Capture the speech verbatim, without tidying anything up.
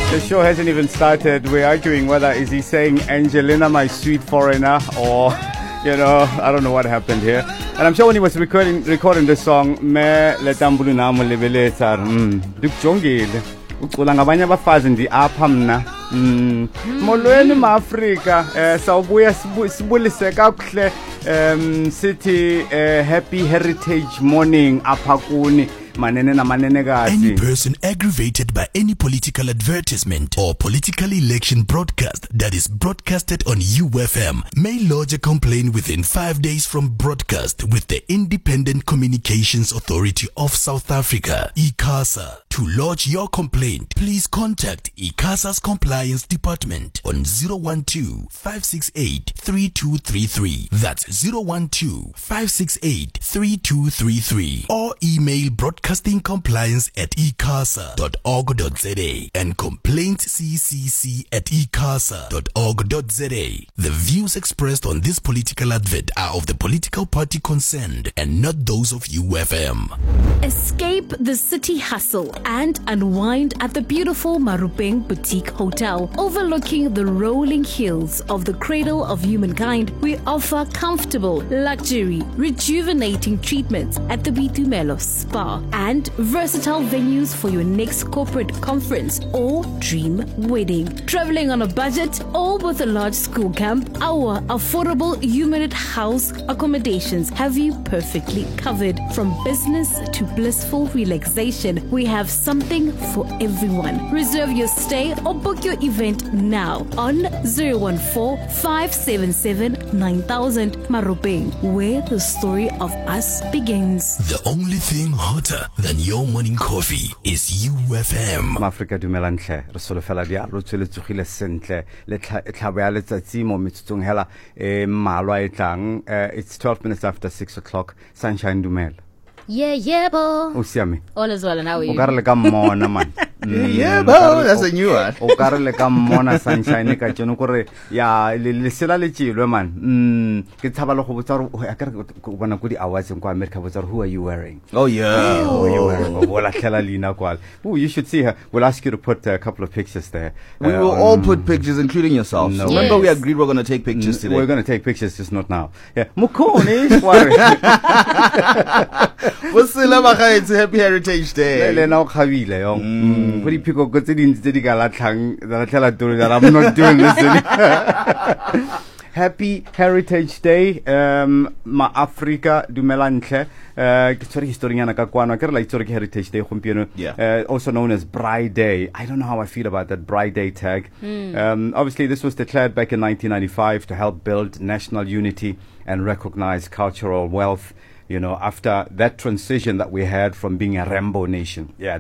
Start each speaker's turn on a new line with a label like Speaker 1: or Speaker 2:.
Speaker 1: The show hasn't even started. We're arguing whether is he saying Angelina, my sweet foreigner, or, you know, I don't know what happened here. And I'm sure when he was recording recording this song, me letambulu namo lebeleza, mm, dukjongile. Ucula ngabanye abafazi ndi apha mna. Mm. Molweni maAfrika, eh sawubuya sibulise kakuhle um sithi happy heritage morning apha kuni.
Speaker 2: Any person aggravated by any political advertisement or political election broadcast that is broadcasted on U F M may lodge a complaint within five days from broadcast with the Independent Communications Authority of South Africa, ICASA. To lodge your complaint, please contact ICASA's Compliance Department on zero one two, five six eight, three two three three. That's zero one two, five six eight, three two three three. Or email broadcast Broadcasting compliance at icasa dot org dot za and complaint c c c at icasa dot org dot za. The views expressed on this political advert are of the political party concerned and not those of U F M.
Speaker 3: Escape the city hustle and unwind at the beautiful Marupeng Boutique Hotel. Overlooking the rolling hills of the cradle of humankind, we offer comfortable, luxury, rejuvenating treatments at the Bitumelo Spa and versatile venues for your next corporate conference or dream wedding. Traveling on a budget or with a large school camp, our affordable humanit house accommodations have you perfectly covered. From business to blissful relaxation, we have something for everyone. Reserve your stay or book your event now on zero one four, five seven seven, nine thousand. Marupeng, where the story of us begins.
Speaker 2: The only thing hotter than your morning coffee is U F M.
Speaker 1: Africa dumela ntle re solofela dia ro tsweletsogile sentle le tlhabo ya letsatsi mo metsotsong hela e mmalwa e tlang. It's twelve minutes after six o'clock. Sunshine dumela.
Speaker 3: Yeah, yeah, bo.
Speaker 1: O siame.
Speaker 3: All is well, and how are you?
Speaker 1: O ka re le ka mmona man.
Speaker 4: Yeah, bo, that's a new one.
Speaker 1: O ka re le ka mmona Sunshine ka tjeno gore ya le sela le tshilwe man. Mm ke tshaba le go botsa gore a ka re go bona go di awards in kwa America botsa gore who are you wearing?
Speaker 4: Oh yeah.
Speaker 1: Who are you wearing? O bola tlhela lina kwal. Oh, you should see her. We'll ask you to put a couple of pictures there.
Speaker 4: We will uh, all put pictures, including yourself. No. Remember, yes. We agreed we're going to take pictures today.
Speaker 1: We're going to take pictures, just not now. Yeah. Mukoni, worry.
Speaker 4: What's the It's Happy Heritage Day.
Speaker 1: Le now khabile yo. Pretty people go to the tse di ka latlhang da tlhela tori that I'm not doing this. Happy Heritage Day, um, ma Africa dumela ntle. Uh, sorry, historiana ka kwana ke re la historic Heritage Day gompieno. Uh, also known as Braai Day. I don't know how I feel about that Braai Day tag. Mm. Um, obviously, this was declared back in nineteen ninety-five to help build national unity and recognize cultural wealth. You know, after that transition that we had from being a rainbow nation. Yeah.